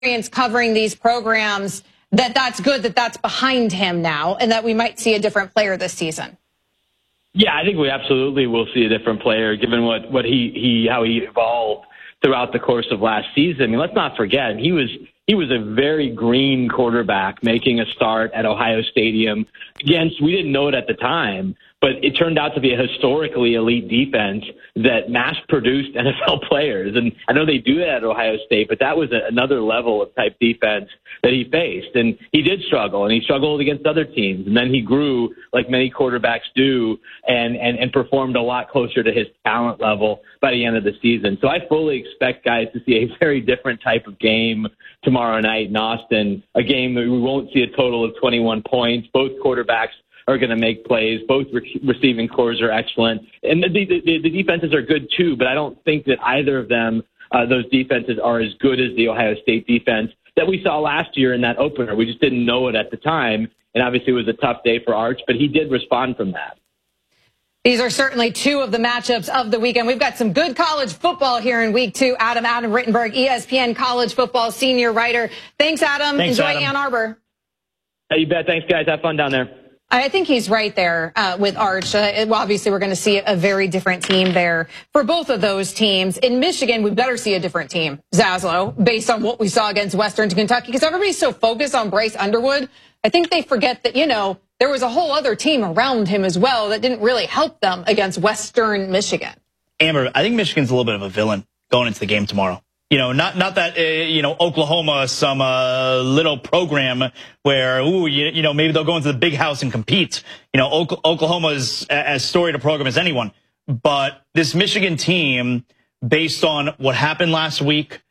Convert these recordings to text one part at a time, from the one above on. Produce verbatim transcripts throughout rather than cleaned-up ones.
experience covering these programs, that that's good that that's behind him now and that we might see a different player this season? Yeah, I think we absolutely will see a different player given what, what he, he, how he evolved throughout the course of last season. I mean, let's not forget, he was, he was a very green quarterback making a start at Ohio Stadium against, we didn't know it at the time, but it turned out to be a historically elite defense that mass-produced N F L players. And I know they do that at Ohio State, but that was a, another level of type defense that he faced. And he did struggle, and he struggled against other teams. And then he grew, like many quarterbacks do, and, and, and performed a lot closer to his talent level by the end of the season. So I fully expect guys to see a very different type of game tomorrow night in Austin, a game that we won't see a total of twenty-one points. Both quarterbacks are going to make plays. Both re- receiving cores are excellent. And the, the, the defenses are good too, but I don't think that either of them, uh, those defenses are as good as the Ohio State defense that we saw last year in that opener. We just didn't know it at the time. And obviously it was a tough day for Arch, but he did respond from that. These are certainly two of the matchups of the weekend. We've got some good college football here in week two. Adam, Adam Rittenberg, E S P N college football senior writer. Thanks, Adam. Thanks, Enjoy Adam. Ann Arbor. Hey, you bet. Thanks, guys. Have fun down there. I think he's right there uh, with Arch. Uh, well, obviously, we're going to see a very different team there for both of those teams. In Michigan, we better see a different team, Zaslow, based on what we saw against Western Kentucky, because everybody's so focused on Bryce Underwood. I think they forget that, you know, there was a whole other team around him as well that didn't really help them against Western Michigan. Amber, I think Michigan's a little bit of a villain going into the game tomorrow. You know, not not that, uh, you know, Oklahoma, some uh, little program where, ooh, you, you know, maybe they'll go into the big house and compete. You know, Oklahoma is as storied a program as anyone. But this Michigan team, based on what happened last week,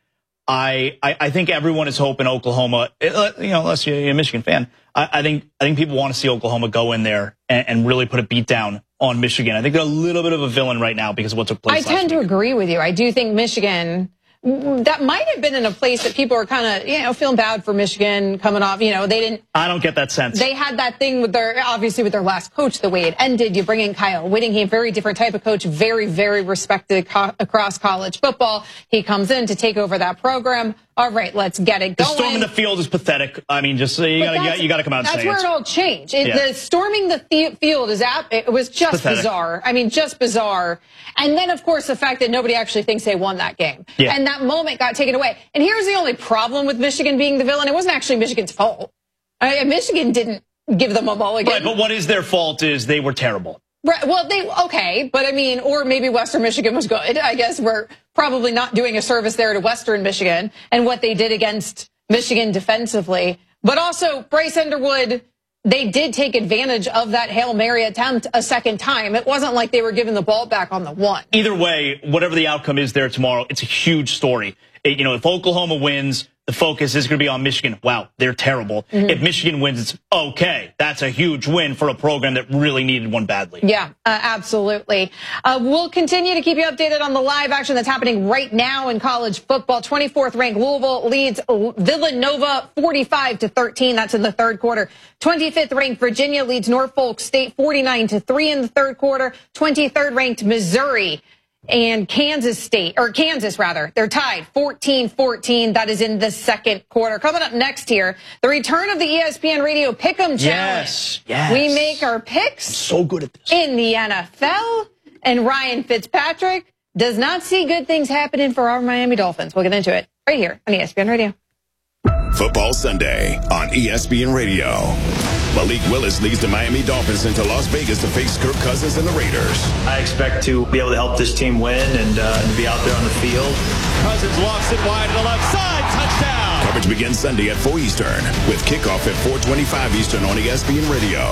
I, I, I think everyone is hoping Oklahoma, you know, unless you're a Michigan fan, I, I think I think people want to see Oklahoma go in there and, and really put a beat down on Michigan. I think they're a little bit of a villain right now because of what took place last week. I tend to agree with you. I do think Michigan, that might have been in a place that people are kind of, you know, feeling bad for Michigan coming off. You know, they didn't. I don't get that sense. They had that thing with their, obviously with their last coach, the way it ended. You bring in Kyle Whittingham, very different type of coach, very, very respected co- across college football. He comes in to take over that program. All right, let's get it going. The storm in the field is pathetic. I mean, just you got to you got to come out and say it. That's where it all changed. It, yeah. The storming the, the field is at, it was just pathetic. Bizarre. I mean, just bizarre. And then, of course, the fact that nobody actually thinks they won that game. Yeah. And that moment got taken away. And here's the only problem with Michigan being the villain. It wasn't actually Michigan's fault. I mean, Michigan didn't give them a mulligan. Right, but what is their fault is they were terrible. Right. Well, they, okay. But I mean, or maybe Western Michigan was good. I guess we're probably not doing a service there to Western Michigan and what they did against Michigan defensively. But also, Bryce Underwood, they did take advantage of that Hail Mary attempt a second time. It wasn't like they were giving the ball back on the one. Either way, whatever the outcome is there tomorrow, it's a huge story. It, you know, if Oklahoma wins, the focus is going to be on Michigan. Wow, they're terrible. Mm-hmm. If Michigan wins, it's okay. That's a huge win for a program that really needed one badly. Yeah, uh, absolutely. Uh, we'll continue to keep you updated on the live action that's happening right now in college football. twenty-fourth ranked Louisville leads Villanova forty-five to thirteen. That's in the third quarter. twenty-fifth ranked Virginia leads Norfolk State forty-nine to three in the third quarter. twenty-third ranked Missouri and Kansas State, or Kansas rather, they're tied fourteen fourteen. That is in the second quarter. Coming up next here, the return of the E S P N Radio Pick'em Challenge. Yes, yes. We make our picks. I'm so good at this. In the N F L, and Ryan Fitzpatrick does not see good things happening for our Miami Dolphins. We'll get into it right here on E S P N Radio. Football Sunday on E S P N Radio. Malik Willis leads the Miami Dolphins into Las Vegas to face Kirk Cousins and the Raiders. I expect to be able to help this team win and, uh, and be out there on the field. Cousins walks it wide to the left side. Touchdown. Coverage begins Sunday at four Eastern with kickoff at four twenty-five Eastern on E S P N Radio.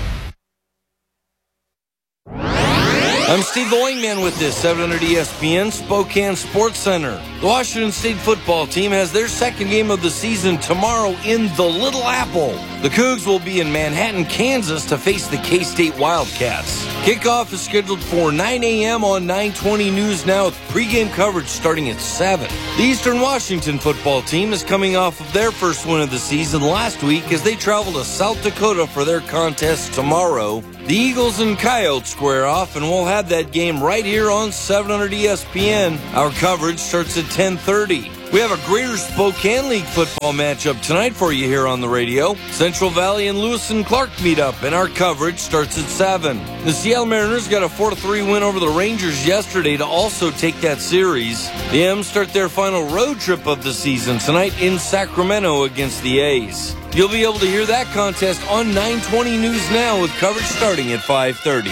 I'm Steve the Wingman with this seven hundred E S P N Spokane Sports Center. The Washington State football team has their second game of the season tomorrow in the Little Apple. The Cougs will be in Manhattan, Kansas to face the K-State Wildcats. Kickoff is scheduled for nine a.m. on nine twenty News Now with pregame coverage starting at seven. The Eastern Washington football team is coming off of their first win of the season last week as they travel to South Dakota for their contest tomorrow. The Eagles and Coyotes square off, and we'll have that game right here on seven hundred E S P N. Our coverage starts at ten thirty. We have a Greater Spokane League football matchup tonight for you here on the radio. Central Valley and Lewis and Clark meet up, and our coverage starts at seven. The Seattle Mariners got a four to three win over the Rangers yesterday to also take that series. The M's start their final road trip of the season tonight in Sacramento against the A's. You'll be able to hear that contest on nine twenty News Now with coverage starting at five thirty.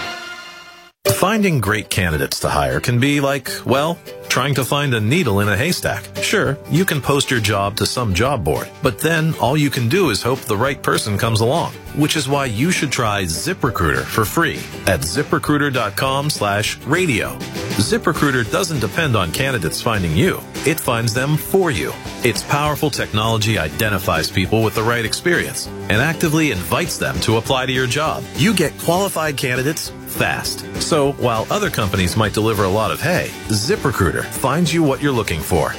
Finding great candidates to hire can be like, well, trying to find a needle in a haystack. Sure, you can post your job to some job board, but then all you can do is hope the right person comes along, which is why you should try ZipRecruiter for free at ZipRecruiter.com slash radio. ZipRecruiter doesn't depend on candidates finding you. It finds them for you. Its powerful technology identifies people with the right experience and actively invites them to apply to your job. You get qualified candidates fast. So while other companies might deliver a lot of hay, ZipRecruiter finds you what you're looking for.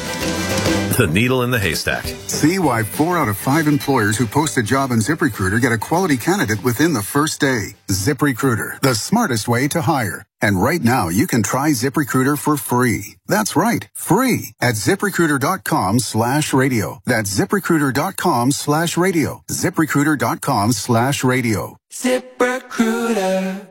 The needle in the haystack. See why four out of five employers who post a job on ZipRecruiter get a quality candidate within the first day. ZipRecruiter, the smartest way to hire. And right now, you can try ZipRecruiter for free. That's right, free at ZipRecruiter.com slash radio. That's ZipRecruiter.com slash radio. ZipRecruiter.com slash radio. ZipRecruiter.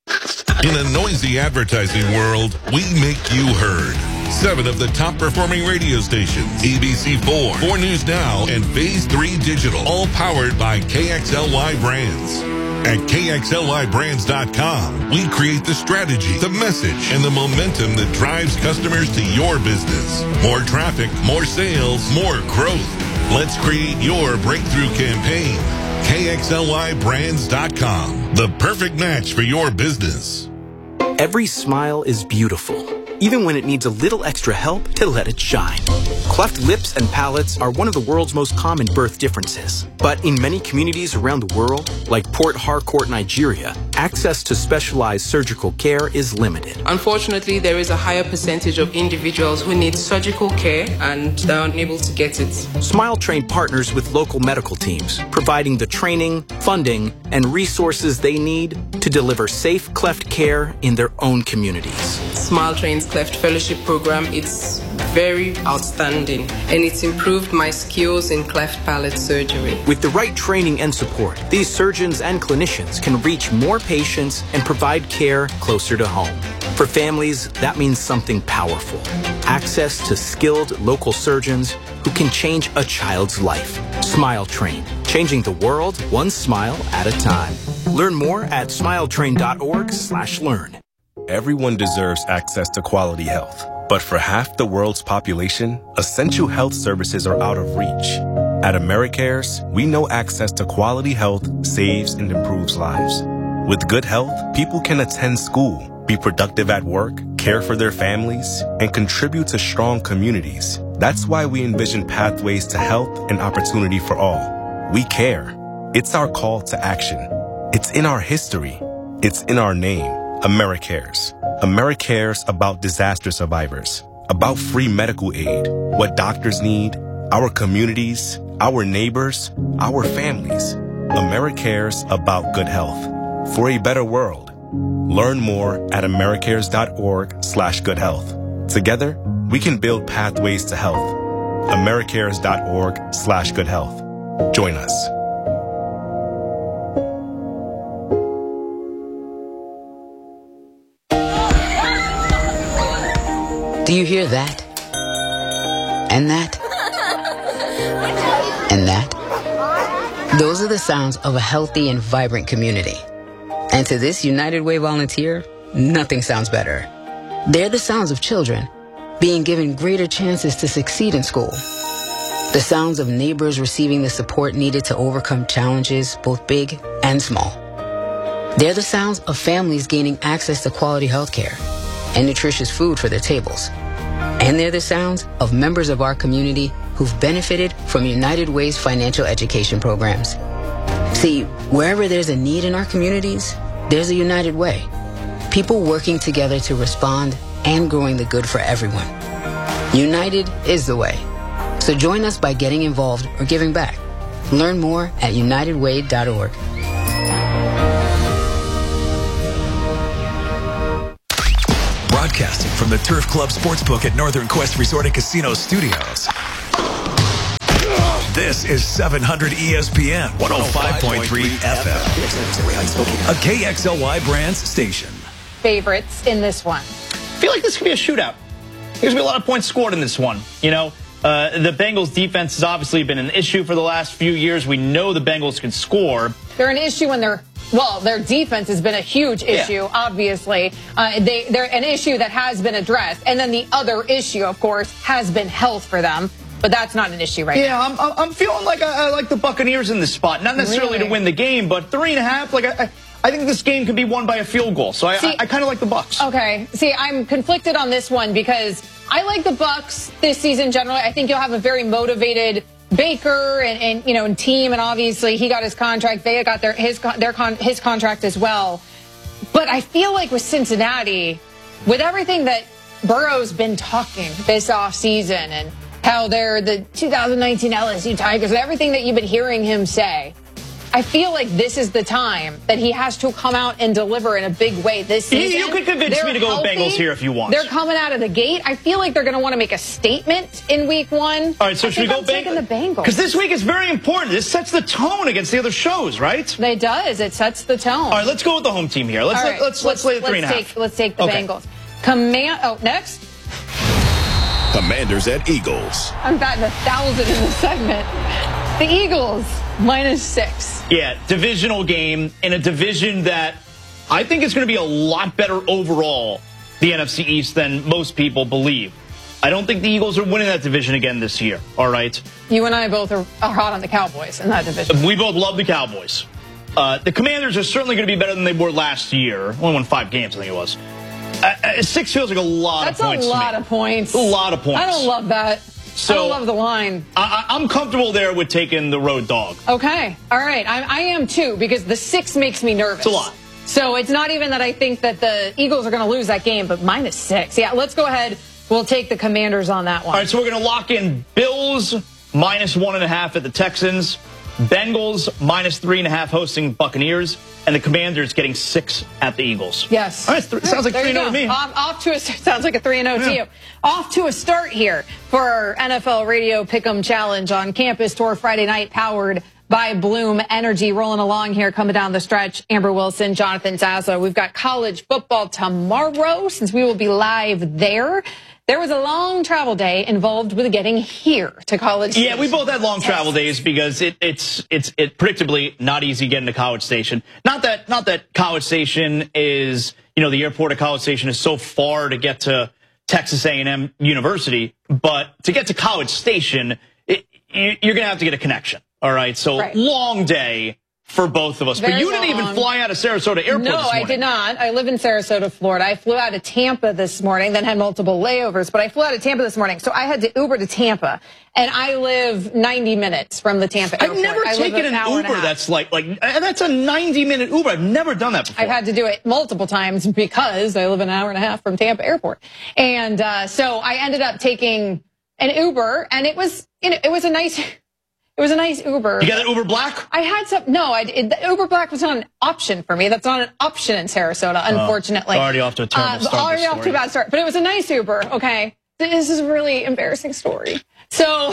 In a noisy advertising world, we make you heard. Seven of the top performing radio stations, A B C four, four News Now, and Phase three Digital, all powered by K X L Y Brands. At K X L Y brands dot com, we create the strategy, the message, and the momentum that drives customers to your business. More traffic, more sales, more growth. Let's create your breakthrough campaign. K X L Y brands dot com, the perfect match for your business. Every smile is beautiful, even when it needs a little extra help to let it shine. Cleft lips and palates are one of the world's most common birth differences. But in many communities around the world, like Port Harcourt, Nigeria, access to specialized surgical care is limited. Unfortunately, there is a higher percentage of individuals who need surgical care and are unable to get it. Smile Train partners with local medical teams, providing the training, funding, and resources they need to deliver safe cleft care in their own communities. Smile Train's Cleft Fellowship Program, it's very outstanding, and it's improved my skills in cleft palate surgery. With the right training and support, these surgeons and clinicians can reach more patients and provide care closer to home. For families, that means something powerful. Access to skilled local surgeons who can change a child's life. Smile Train, changing the world one smile at a time. Learn more at smiletrain.org slash learn. Everyone deserves access to quality health. But for half the world's population, essential health services are out of reach. At AmeriCares, we know access to quality health saves and improves lives. With good health, people can attend school, be productive at work, care for their families, and contribute to strong communities. That's why we envision pathways to health and opportunity for all. We care. It's our call to action. It's in our history. It's in our name. AmeriCares. AmeriCares about disaster survivors, about free medical aid, what doctors need, our communities, our neighbors, our families. AmeriCares about good health for a better world. Learn more at americares.org slash good health. Together, we can build pathways to health. americares.org slash good health. Join us. Do you hear that? And that? And that? Those are the sounds of a healthy and vibrant community. And to this United Way volunteer, nothing sounds better. They're the sounds of children being given greater chances to succeed in school. The sounds of neighbors receiving the support needed to overcome challenges, both big and small. They're the sounds of families gaining access to quality health care and nutritious food for their tables. And they're the sounds of members of our community who've benefited from United Way's financial education programs. See, wherever there's a need in our communities, there's a United Way. People working together to respond and growing the good for everyone. United is the way. So join us by getting involved or giving back. Learn more at united way dot org. Broadcasting from the Turf Club Sportsbook at Northern Quest Resort and Casino Studios. This is seven hundred E S P N one oh five point three F M, a K X L Y Brands station. Favorites in this one. I feel like this could be a shootout. There's going to be a lot of points scored in this one. You know, uh, the Bengals defense has obviously been an issue for the last few years. We know the Bengals can score. They're an issue when they're, well, their defense has been a huge issue, yeah. obviously. Uh, they, they're an issue that has been addressed. And then the other issue, of course, has been health for them. But that's not an issue right yeah, now. Yeah, I'm, I'm feeling like I, I like the Buccaneers in this spot. Not necessarily really? to win the game, but three and a half. Like I, I think this game could be won by a field goal. So I, See, I, I kind of like the Bucs. Okay. See, I'm conflicted on this one because I like the Bucs this season generally. I think you'll have a very motivated Baker and, and you know and team, and obviously he got his contract. They got their his their con, his contract as well. But I feel like with Cincinnati, with everything that Burrow's been talking this offseason and how they're the two thousand nineteen L S U Tigers and everything that you've been hearing him say, I feel like this is the time that he has to come out and deliver in a big way this season. You, you could convince they're me to go healthy. With Bengals here if you want. They're coming out of the gate. I feel like they're going to want to make a statement in week one. All right, so I should we go I'm taking the Bengals? Because this week is very important. This sets the tone against the other shows, right? It does. It sets the tone. All right, let's go with the home team here. Let's right, let's, let's let's lay the three and a half. Take, let's take the okay. Bengals. Command. Oh, next. Commanders at Eagles. I'm batting a thousand in the segment. The Eagles, minus six. Yeah, divisional game in a division that I think is going to be a lot better overall, the N F C East, than most people believe. I don't think the Eagles are winning that division again this year, all right? You and I both are, are hot on the Cowboys in that division. We both love the Cowboys. Uh, the Commanders are certainly going to be better than they were last year. Only won five games, I think it was. Uh, six feels like a lot That's of points. That's a lot to me. of points. A lot of points. I don't love that. So, I don't love the line. I, I'm comfortable there with taking the road dog. Okay. All right. I, I am too, because the six makes me nervous. It's a lot. So it's not even that I think that the Eagles are going to lose that game, but minus six. Yeah, let's go ahead. We'll take the Commanders on that one. All right, so we're going to lock in Bills minus one and a half at the Texans, Bengals minus three and a half hosting Buccaneers, and the Commanders getting six at the Eagles. Yes. All right, th- sounds like there three and oh to me. Off, off to a sounds like a three and oh to you. Off to a start here for our N F L Radio Pick'em Challenge on Campus Tour Friday night, powered by Bloom Energy. Rolling along here, coming down the stretch. Amber Wilson, Jonathan Zaza. We've got college football tomorrow, since we will be live there. There was a long travel day involved with getting here to College Station. Yeah, we both had long travel days because it, it's it's it predictably not easy getting to College Station. Not that not that College Station is, you know, the airport of College Station is so far to get to Texas A and M University, but to get to College Station, it, you're going to have to get a connection. All right, so right. long day for both of us. Very but you long. didn't even fly out of Sarasota Airport No, this morning. I did not. I live in Sarasota, Florida. I flew out of Tampa this morning, then had multiple layovers, but I flew out of Tampa this morning. So I had to Uber to Tampa, and I live ninety minutes from the Tampa airport. I've never I taken an, an Uber that's like, like, and that's a ninety minute Uber. I've never done that before. I've had to do it multiple times because I live an hour and a half from Tampa airport. And uh, so I ended up taking an Uber, and it was, you know, it was a nice... It was a nice Uber. You got an Uber Black? I had some. No, I, it, the Uber Black was not an option for me. That's not an option in Sarasota, unfortunately. Oh, already off to a terrible uh, start. Already off to a bad start. But it was a nice Uber. Okay, this is a really embarrassing story. So,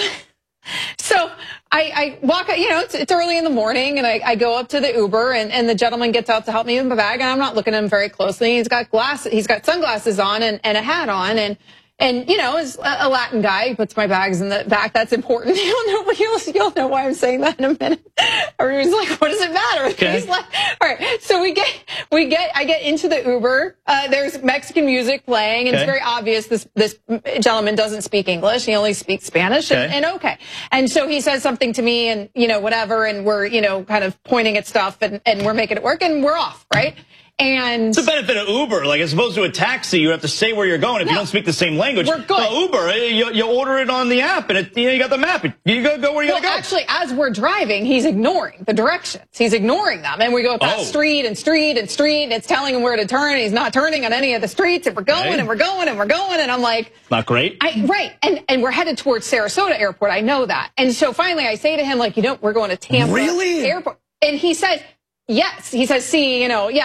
so I, I walk. You know, it's, it's early in the morning, and I, I go up to the Uber, and, and the gentleman gets out to help me with my bag, and I'm not looking at him very closely. He's got glasses. He's got sunglasses on and, and a hat on, and. And, you know, as a Latin guy, he puts my bags in the back. That's important. You'll know, you'll, you'll know why I'm saying that in a minute. Everyone's like, what does it matter? Okay. He's like, all right. So we get, we get, I get into the Uber. Uh, there's Mexican music playing. And okay. It's very obvious this, this gentleman doesn't speak English. He only speaks Spanish. Okay. And, and okay. And so he says something to me and, you know, whatever. And we're, you know, kind of pointing at stuff and, and we're making it work and we're off, right? And it's the benefit of Uber. Like, as opposed to a taxi, you have to say where you're going. If no, you don't speak the same language, we're good. Well, Uber, you, you order it on the app, and it, you, know, you got the map. You go, go where you well, gotta go. Actually, as we're driving, he's ignoring the directions. He's ignoring them, and we go past oh. street and street and street. And it's telling him where to turn. And he's not turning on any of the streets. And we're going right. and we're going and we're going. And I'm like, not great. I, right. And and we're headed towards Sarasota Airport. I know that. And so finally, I say to him, like, you know, we're going to Tampa really? Airport. And he says, yes. He says, see, you know, yes.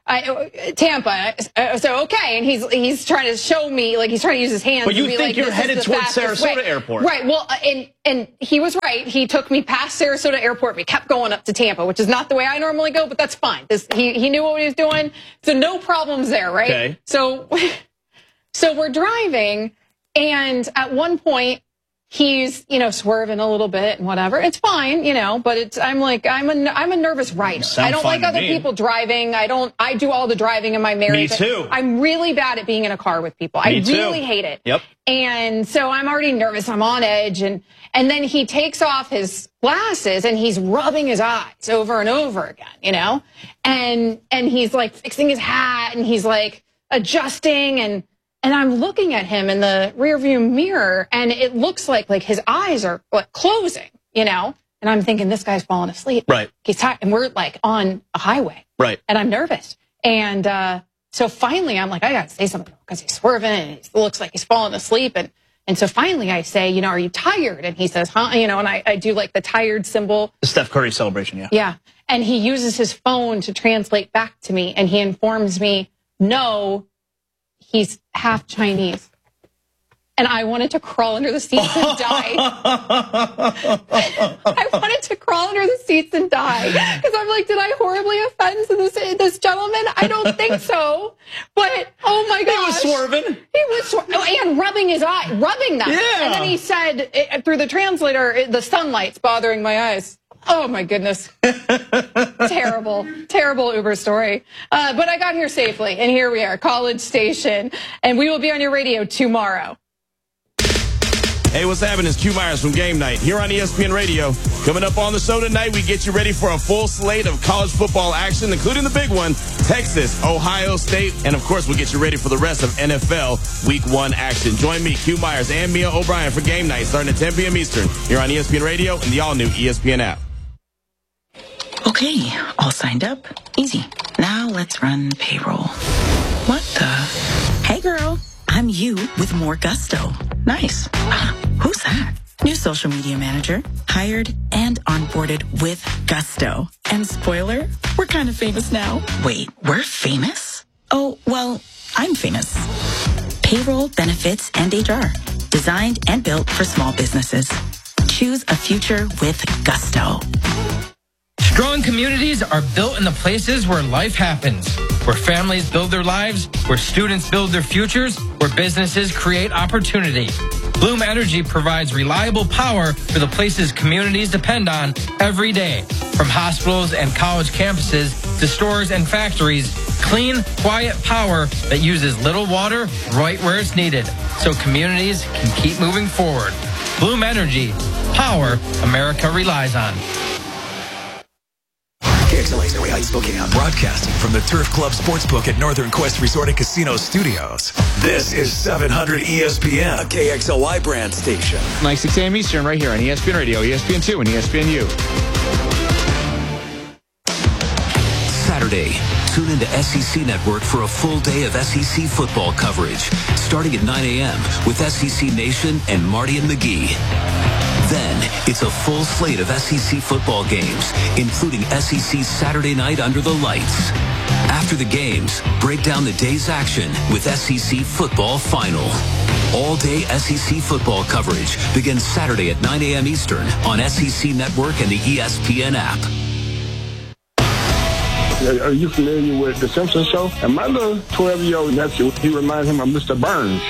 I, Tampa. So, okay. And he's he's trying to show me, like, he's trying to use his hands. But you and be think like, you're this headed is the towards fastest Sarasota way. Airport. Right. Well, and, and he was right. He took me past Sarasota Airport. We kept going up to Tampa, which is not the way I normally go, but that's fine. This, he, he knew what he was doing. So no problems there, right? Okay. So, so we're driving, and at one point, he's, you know, swerving a little bit and whatever. It's fine, you know, but it's, I'm like, I'm a, I'm a nervous rider. I don't like other people driving. I don't, I do all the driving in my marriage. Me too. I'm really bad at being in a car with people. Me I too. really hate it. Yep. And so I'm already nervous. I'm on edge. And, and then he takes off his glasses and he's rubbing his eyes over and over again, you know, and, and he's like fixing his hat and he's like adjusting, and, And I'm looking at him in the rearview mirror, and it looks like like his eyes are like closing, you know. And I'm thinking, this guy's falling asleep. Right. He's tired, and we're like on a highway. Right. And I'm nervous. And uh, so finally, I'm like, I gotta say something because he's swerving, and it looks like he's falling asleep. And and so finally, I say, you know, are you tired? And he says, huh? You know, and I, I do like the tired symbol. The Steph Curry celebration, yeah. Yeah. And he uses his phone to translate back to me, and he informs me, no, he's half Chinese. And I wanted to crawl under the seats and die. I wanted to crawl under the seats and die. Because I'm like, did I horribly offend this, this gentleman? I don't think so. But, oh my gosh. He was swerving. He was swerving. Oh, and rubbing his eye, rubbing them. Yeah. And then he said, it, through the translator, it, the sunlight's bothering my eyes. Oh my goodness. Terrible, terrible Uber story. Uh, but I got here safely, and here we are, College Station, and we will be on your radio tomorrow. Hey, what's happening? It's Q Myers from Game Night here on E S P N Radio. Coming up on the show tonight, we get you ready for a full slate of college football action, including the big one, Texas, Ohio State, and of course, we'll get you ready for the rest of N F L Week One action. Join me, Q Myers, and Mia O'Brien for Game Night, starting at ten p.m. Eastern here on E S P N Radio and the all-new E S P N app. Okay, all signed up. Easy. Now let's run payroll. What the? Hey girl, I'm you with more gusto. Nice. Uh, who's that? New social media manager, hired and onboarded with gusto. And spoiler, we're kind of famous now. Wait, we're famous? Oh, well, I'm famous. Payroll, benefits, and H R. Designed and built for small businesses. Choose a future with gusto. Strong communities are built in the places where life happens, where families build their lives, where students build their futures, where businesses create opportunity. Bloom Energy provides reliable power for the places communities depend on every day. From hospitals and college campuses to stores and factories, clean, quiet power that uses little water right where it's needed, so communities can keep moving forward. Bloom Energy, power America relies on. K X L A's the way I spoke it out. Broadcasting from the Turf Club Sportsbook at Northern Quest Resort and Casino Studios. This is seven hundred E S P N, a K X L Y brand station. Like six a.m. Eastern right here on E S P N Radio, E S P N two, and E S P N U. Saturday, tune into S E C Network for a full day of S E C football coverage, starting at nine a.m. with S E C Nation and Marty and McGee. Then, it's a full slate of S E C football games, including S E C Saturday Night Under the Lights. After the games, break down the day's action with S E C Football Final. All-day S E C football coverage begins Saturday at nine a.m. Eastern on S E C Network and the E S P N app. Are you familiar with The Simpsons Show? And my little twelve-year-old nephew, he reminds him of Mister Burns.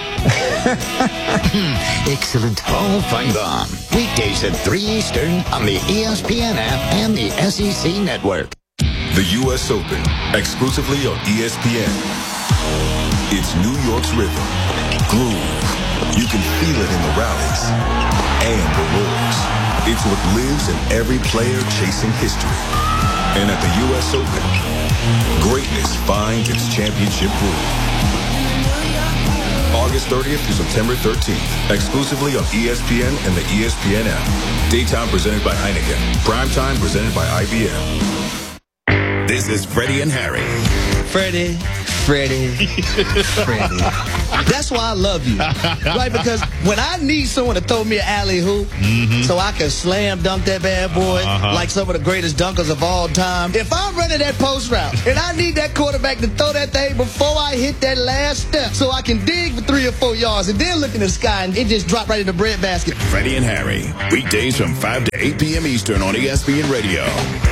Excellent. Paul Feinbaum. Weekdays at three Eastern on the E S P N app and the S E C Network. The U S Open, exclusively on E S P N. It's New York's rhythm, groove. You can feel it in the rallies and the roars. It's what lives in every player chasing history. And at the U S Open, greatness finds its championship groove. August thirtieth through September thirteenth, exclusively on E S P N and the E S P N app. Daytime presented by Heineken. Primetime presented by I B M. This is Freddie and Harry. Freddie, Freddie, Freddie. That's why I love you. Right? Because when I need someone to throw me an alley-oop mm-hmm. so I can slam dunk that bad boy uh-huh. like some of the greatest dunkers of all time, if I'm running that post route and I need that quarterback to throw that thing before I hit that last step so I can dig for three or four yards and then look in the sky and it just drop right in the breadbasket. Freddie and Harry, weekdays from five to eight p.m. Eastern on E S P N Radio.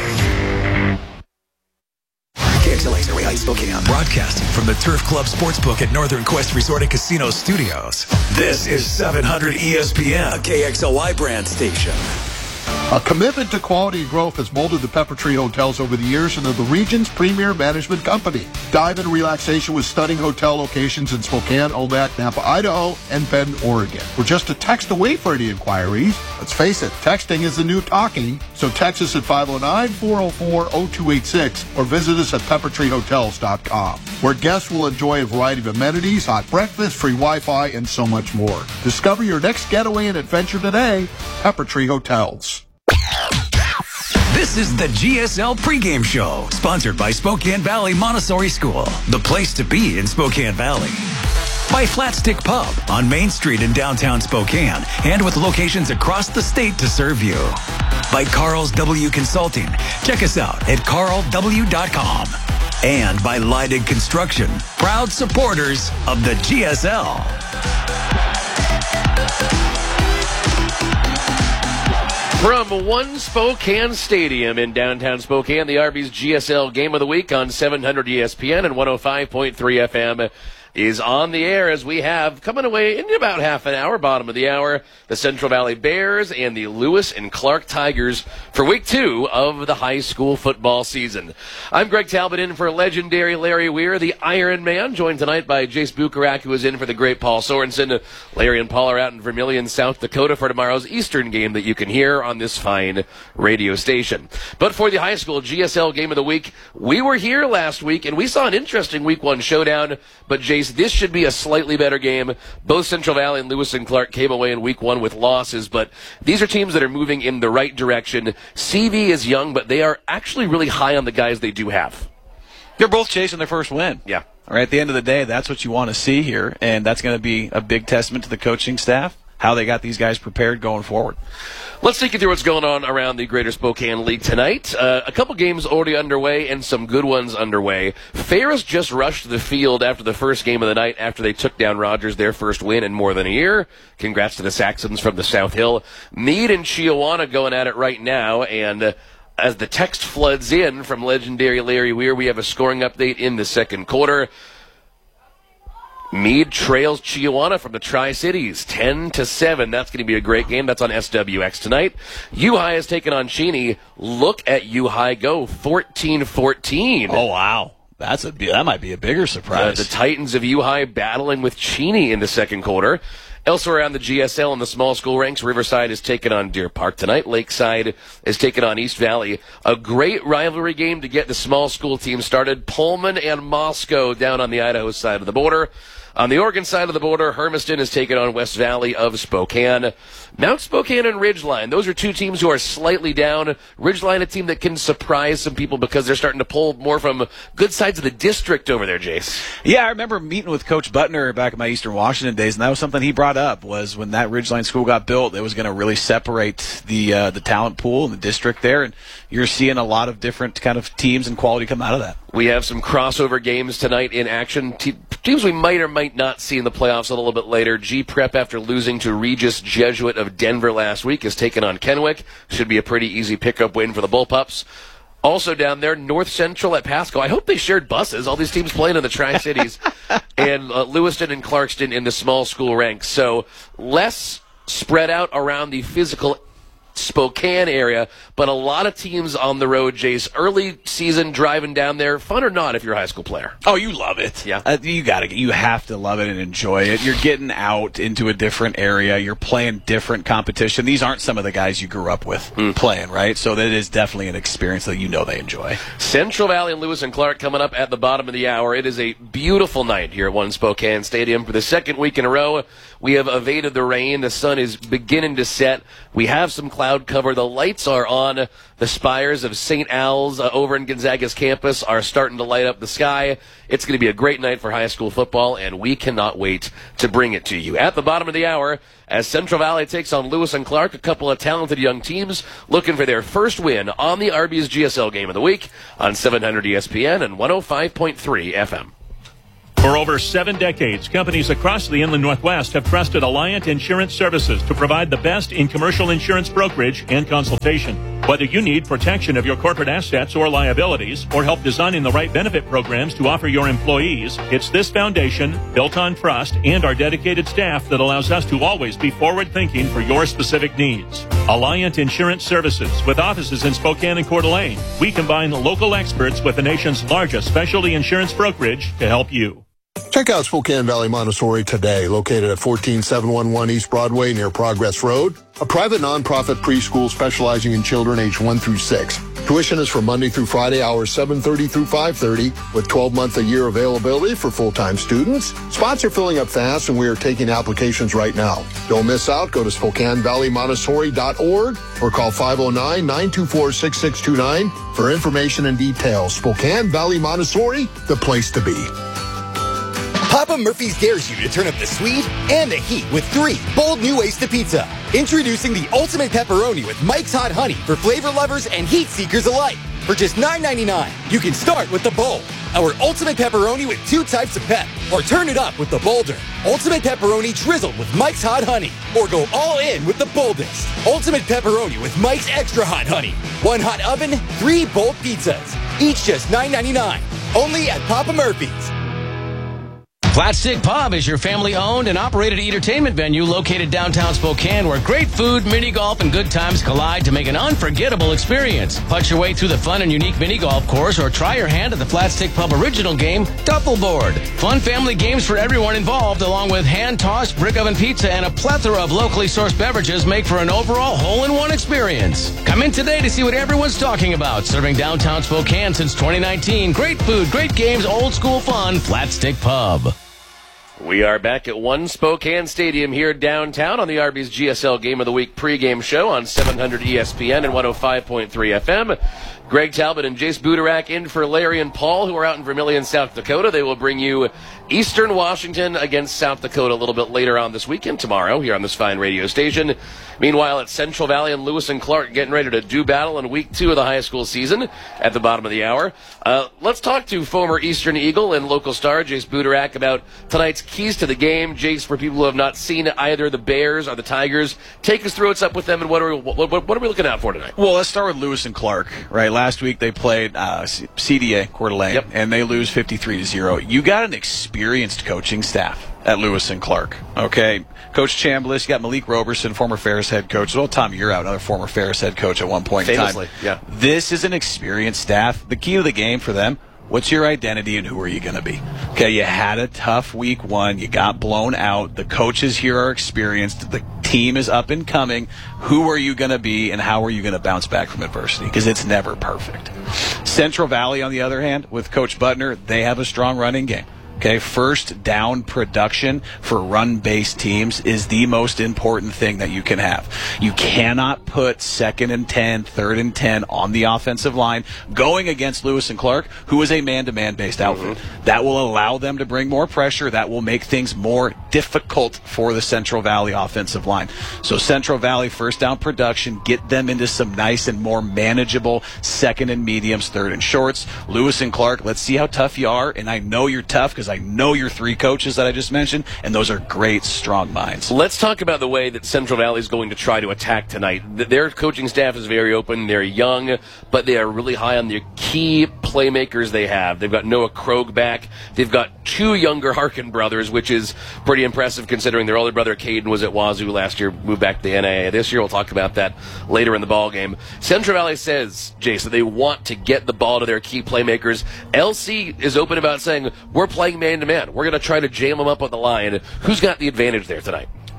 K X L A's Area Heights, Spokane. Broadcasting from the Turf Club Sportsbook at Northern Quest Resort and Casino Studios. This is seven hundred E S P N, a K X L Y brand station. A commitment to quality and growth has molded the Pepper Tree Hotels over the years into the region's premier management company. Dive into relaxation with stunning hotel locations in Spokane, Omak, Nampa, Idaho, and Bend, Oregon. We're just a text away for any inquiries. Let's face it, texting is the new talking, so text us at five oh nine, four oh four, oh two eight six or visit us at pepper tree hotels dot com, where guests will enjoy a variety of amenities, hot breakfast, free Wi-Fi, and so much more. Discover your next getaway and adventure today. Pepper Tree Hotels. This is the G S L pregame show, sponsored by Spokane Valley Montessori School, the place to be in Spokane Valley. By Flat Stick Pub on Main Street in downtown Spokane, and with locations across the state to serve you. By Carl's W Consulting. Check us out at carl w dot com. And by Leidig Construction, proud supporters of the G S L. From One Spokane Stadium in downtown Spokane, the Arby's G S L Game of the Week on seven hundred E S P N and one oh five point three F M is on the air as we have, coming away in about half an hour, bottom of the hour, the Central Valley Bears and the Lewis and Clark Tigers for week two of the high school football season. I'm Greg Talbot in for legendary Larry Weir, the Iron Man, joined tonight by Jace Bukarak, who is in for the great Paul Sorensen. Larry and Paul are out in Vermilion, South Dakota for tomorrow's Eastern game that you can hear on this fine radio station. But for the high school G S L Game of the Week, we were here last week and we saw an interesting week one showdown, but Jace, this should be a slightly better game. Both Central Valley and Lewis and Clark came away in week one with losses, but these are teams that are moving in the right direction. C V is young, but they are actually really high on the guys they do have. They're both chasing their first win. Yeah. All right, at the end of the day, that's what you want to see here, and that's going to be a big testament to the coaching staff, how they got these guys prepared going forward. Let's take you through what's going on around the Greater Spokane League tonight. Uh, a couple games already underway and some good ones underway. Ferris just rushed the field after the first game of the night after they took down Rogers, their first win in more than a year. Congrats to the Saxons from the South Hill. Meade and Chiawana going at it right now, and uh, as the text floods in from legendary Larry Weir, we have a scoring update in the second quarter. Meade trails Chiawana from the Tri-Cities, ten to seven. That's going to be a great game. That's on S W X tonight. U-High has taken on Cheney. Look at U-High go, fourteen fourteen. Oh, wow. That's a that might be a bigger surprise. Uh, the Titans of U-High battling with Cheney in the second quarter. Elsewhere around the G S L in the small school ranks, Riverside is taking on Deer Park tonight. Lakeside is taking on East Valley. A great rivalry game to get the small school team started. Pullman and Moscow down on the Idaho side of the border. On the Oregon side of the border, Hermiston is taking on West Valley of Spokane. Mount Spokane and Ridgeline, those are two teams who are slightly down. Ridgeline, a team that can surprise some people because they're starting to pull more from good sides of the district over there, Jace. Yeah, I remember meeting with Coach Butner back in my Eastern Washington days, and that was something he brought up, was when that Ridgeline school got built, it was going to really separate the uh, the talent pool in the district there, and you're seeing a lot of different kind of teams and quality come out of that. We have some crossover games tonight in action. Te- teams we might or might not see in the playoffs a little bit later. G-Prep, after losing to Regis Jesuit of Denver last week, is taking on Kennewick. Should be a pretty easy pickup win for the Bullpups. Also down there, North Central at Pasco. I hope they shared buses. All these teams playing in the Tri-Cities. and uh, Lewiston and Clarkston in the small school ranks. So less spread out around the physical Spokane area, but a lot of teams on the road, Jace. Early season driving down there, fun or not if you're a high school player? Oh, you love it. Yeah. Uh, you gotta, you have to love it and enjoy it. You're getting out into a different area. You're playing different competition. These aren't some of the guys you grew up with mm. playing, right? So that is definitely an experience that you know they enjoy. Central Valley and Lewis and Clark coming up at the bottom of the hour. It is a beautiful night here at One Spokane Stadium. For the second week in a row, we have evaded the rain. The sun is beginning to set. We have some clouds cloud cover. The lights are on. The spires of Saint Al's uh, over in Gonzaga's campus are starting to light up the sky. It's going to be a great night for high school football, and we cannot wait to bring it to you. At the bottom of the hour, as Central Valley takes on Lewis and Clark, a couple of talented young teams looking for their first win on the Arby's G S L Game of the Week on seven hundred E S P N and one oh five point three F M. For over seven decades, companies across the Inland Northwest have trusted Alliant Insurance Services to provide the best in commercial insurance brokerage and consultation. Whether you need protection of your corporate assets or liabilities, or help designing the right benefit programs to offer your employees, it's this foundation, built on trust, and our dedicated staff that allows us to always be forward-thinking for your specific needs. Alliant Insurance Services, with offices in Spokane and Coeur d'Alene. We combine local experts with the nation's largest specialty insurance brokerage to help you. Check out Spokane Valley Montessori today, located at fourteen seven one one East Broadway near Progress Road, a private nonprofit preschool specializing in children aged one through six. Tuition is for Monday through Friday, hours seven thirty through five thirty, with twelve month a year availability for full-time students. Spots are filling up fast, and we are taking applications right now. Don't miss out. Go to Spokane Valley Montessori dot org or call five oh nine, nine two four, six six two nine for information and details. Spokane Valley Montessori, the place to be. Papa Murphy's dares you to turn up the sweet and the heat with three bold new ways to pizza. Introducing the Ultimate Pepperoni with Mike's Hot Honey for flavor lovers and heat seekers alike. For just nine ninety-nine, you can start with the Bold, our Ultimate Pepperoni with two types of pep, or turn it up with the Bolder, Ultimate Pepperoni drizzled with Mike's Hot Honey, or go all in with the boldest, Ultimate Pepperoni with Mike's Extra Hot Honey. One hot oven, three bold pizzas, each just nine ninety-nine, only at Papa Murphy's. Flat Stick Pub is your family-owned and operated entertainment venue located downtown Spokane, where great food, mini golf, and good times collide to make an unforgettable experience. Punch your way through the fun and unique mini golf course, or try your hand at the Flat Stick Pub original game, Duffel Board. Fun family games for everyone involved, along with hand-tossed brick oven pizza and a plethora of locally sourced beverages, make for an overall hole-in-one experience. Come in today to see what everyone's talking about. Serving downtown Spokane since twenty nineteen. Great food, great games, old school fun. Flat Stick Pub. We are back at One Spokane Stadium here downtown on the Arby's G S L Game of the Week pregame show on seven hundred E S P N and one oh five point three F M. Greg Talbot and Jace Budarak in for Larry and Paul, who are out in Vermilion, South Dakota. They will bring you Eastern Washington against South Dakota a little bit later on this weekend, tomorrow, here on this fine radio station. Meanwhile, at Central Valley and Lewis and Clark getting ready to do battle in week two of the high school season at the bottom of the hour. Uh, let's talk to former Eastern Eagle and local star Jace Budarak about tonight's keys to the game. Jace, for people who have not seen either the Bears or the Tigers, take us through what's up with them and what are we, what, what are we looking out for tonight? Well, let's start with Lewis and Clark, right? Last week they played uh, C D A, Coeur d'Alene, yep. and they lose fifty-three to zero. You got an experienced coaching staff at Lewis and Clark, okay? Coach Chambliss, you got Malik Roberson, former Ferris head coach, as well Tom Uraut, another former Ferris head coach at one point Famously, in time. yeah. This is an experienced staff. The key to the game for them, what's your identity and who are you going to be? Okay, you had a tough week one. You got blown out. The coaches here are experienced. The team is up and coming. Who are you going to be and how are you going to bounce back from adversity? Because it's never perfect. Central Valley, on the other hand, with Coach Butner, they have a strong running game. Okay, first down production for run-based teams is the most important thing that you can have. You cannot put second and ten, third and ten on the offensive line going against Lewis and Clark, who is a man-to-man based outfit. Mm-hmm. That will allow them to bring more pressure. That will make things more difficult for the Central Valley offensive line. So Central Valley first down production, get them into some nice and more manageable second and mediums, third and shorts. Lewis and Clark, let's see how tough you are, and I know you're tough because I know your three coaches that I just mentioned, and those are great, strong minds. Let's talk about the way that Central Valley is going to try to attack tonight. Their coaching staff is very open. They're young, but they are really high on the key playmakers they have. They've got Noah Krogh back. They've got two younger Harkin brothers, which is pretty impressive considering their older brother, Caden, was at Wazoo last year, moved back to the N A A. This year, we'll talk about that later in the ball game. Central Valley says, Jason, they want to get the ball to their key playmakers. L C is open about saying, we're playing man-to-man. We're going to try to jam them up on the line. Who's got the advantage there tonight?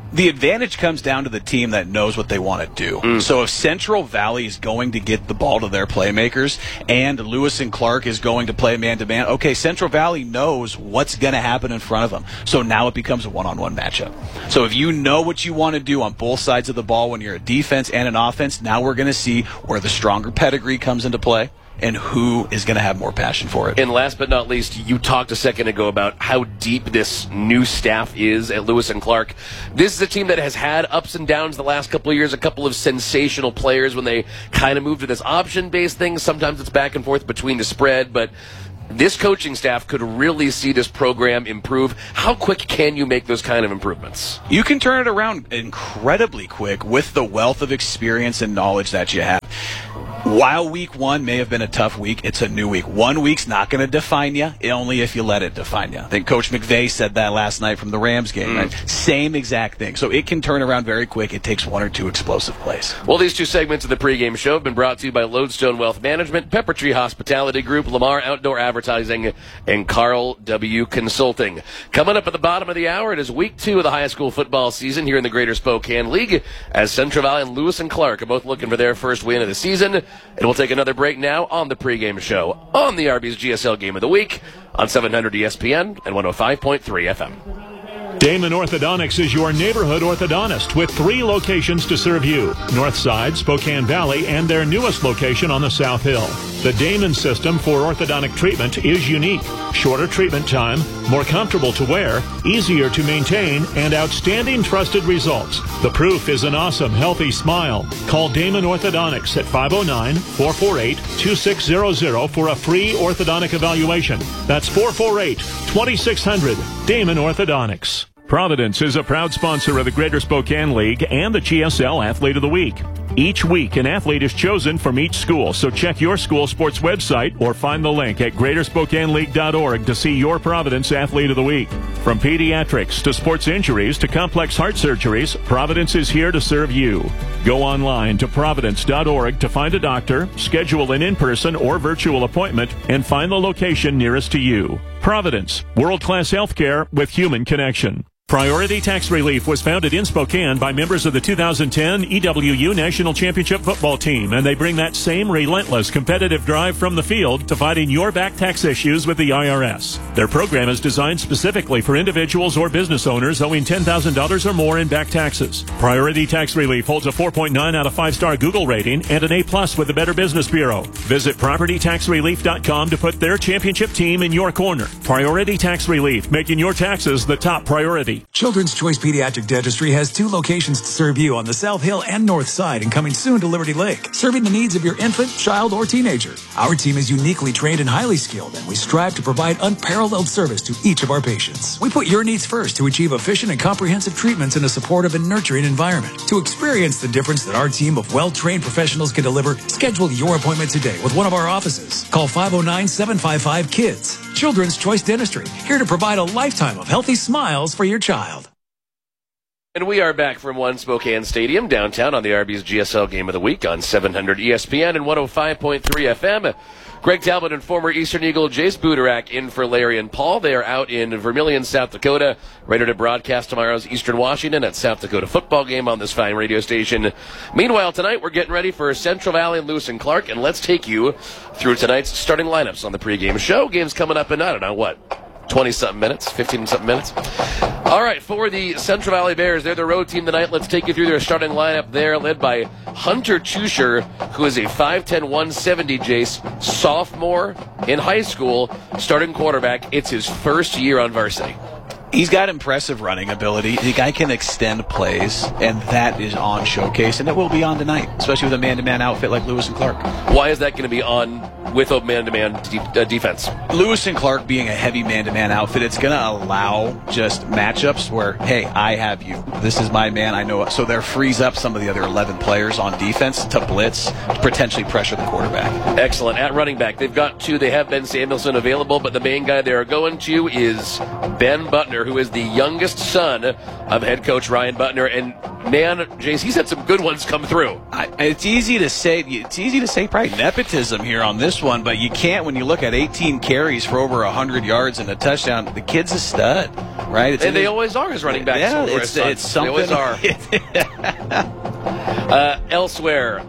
The advantage comes down to the team that knows what they want to do. Mm. So if Central Valley is going to get the ball to their playmakers and Lewis and Clark is going to play man-to-man, okay, Central Valley knows what's going to happen in front of them. So now it becomes a one-on-one matchup. So if you know what you want to do on both sides of the ball when you're a defense and an offense, now we're going to see where the stronger pedigree comes into play and who is going to have more passion for it. And last but not least, you talked a second ago about how deep this new staff is at Lewis and Clark. This is a team that has had ups and downs the last couple of years, a couple of sensational players when they kind of moved to this option-based thing. Sometimes it's back and forth between the spread, but this coaching staff could really see this program improve. How quick can you make those kind of improvements? You can turn it around incredibly quick with the wealth of experience and knowledge that you have. While week one may have been a tough week, it's a new week. One week's not going to define you, only if you let it define you. I think Coach McVay said that last night from the Rams game. Mm. Right? Same exact thing. So it can turn around very quick. It takes one or two explosive plays. Well, these two segments of the pregame show have been brought to you by Lodestone Wealth Management, Pepper Tree Hospitality Group, Lamar Outdoor Advertising, and Carl W. Consulting. Coming up at the bottom of the hour, it is week two of the high school football season here in the Greater Spokane League, as Central Valley and Lewis and Clark are both looking for their first win of the season. And we'll take another break now on the pregame show on the Arby's G S L Game of the Week on seven hundred E S P N and one oh five point three F M. Damon Orthodontics is your neighborhood orthodontist with three locations to serve you: Northside, Spokane Valley, and their newest location on the South Hill. The Damon system for orthodontic treatment is unique. Shorter treatment time, more comfortable to wear, easier to maintain, and outstanding trusted results. The proof is an awesome, healthy smile. Call Damon Orthodontics at five oh nine, four four eight, two six zero zero for a free orthodontic evaluation. That's four four eight, two six zero zero. Damon Orthodontics. Providence is a proud sponsor of the Greater Spokane League and the G S L Athlete of the Week. Each week, an athlete is chosen from each school, so check your school sports website or find the link at greater spokane league dot org to see your Providence Athlete of the Week. From pediatrics to sports injuries to complex heart surgeries, Providence is here to serve you. Go online to providence dot org to find a doctor, schedule an in-person or virtual appointment, and find the location nearest to you. Providence, world-class healthcare with human connection. Priority Tax Relief was founded in Spokane by members of the two thousand ten E W U National Championship Football Team, and they bring that same relentless competitive drive from the field to fighting your back tax issues with the I R S. Their program is designed specifically for individuals or business owners owing ten thousand dollars or more in back taxes. Priority Tax Relief holds a four point nine out of five star Google rating and an A plus with the Better Business Bureau. Visit property tax relief dot com to put their championship team in your corner. Priority Tax Relief, making your taxes the top priority. Children's Choice Pediatric Dentistry has two locations to serve you on the South Hill and North Side and coming soon to Liberty Lake, serving the needs of your infant, child, or teenager. Our team is uniquely trained and highly skilled, and we strive to provide unparalleled service to each of our patients. We put your needs first to achieve efficient and comprehensive treatments in a supportive and nurturing environment. To experience the difference that our team of well-trained professionals can deliver, schedule your appointment today with one of our offices. Call five oh nine, seven five five, K I D S. Children's Choice Dentistry, here to provide a lifetime of healthy smiles for your child. And we are back from One Spokane Stadium downtown on the Arby's G S L Game of the Week on seven hundred E S P N and one oh five point three F M. Greg Talbot and former Eastern Eagle Jace Buderak in for Larry and Paul. They are out in Vermilion, South Dakota, ready to broadcast tomorrow's Eastern Washington at South Dakota football game on this fine radio station. Meanwhile, tonight we're getting ready for Central Valley and Lewis and Clark, and let's take you through tonight's starting lineups on the pregame show. Game's coming up in, I don't know, what, twenty-something minutes, fifteen-something minutes. All right, for the Central Valley Bears, they're the road team tonight. Let's take you through their starting lineup there, led by Hunter Chusher, who is a five ten, one seventy, Jace, sophomore in high school, starting quarterback. It's his first year on varsity. He's got impressive running ability. The guy can extend plays, and that is on showcase, and it will be on tonight, especially with a man-to-man outfit like Lewis and Clark. Why is that going to be on with a man-to-man de- uh, defense? Lewis and Clark being a heavy man-to-man outfit, it's going to allow just matchups where, hey, I have you. This is my man. I know it. So there frees up some of the other eleven players on defense to blitz, to potentially pressure the quarterback. Excellent. At running back, they've got two. They have Ben Samuelson available, but the main guy they are going to is Ben Butner, Butner, who is the youngest son of head coach Ryan Butner. And man, Jace, he's had some good ones come through. I, it's easy to say. It's easy to say probably nepotism here on this one, but you can't when you look at eighteen carries for over one hundred yards and a touchdown. The kid's a stud, right? It's and they always are as running backs. Yeah, it's, it's something. They always are. uh, elsewhere,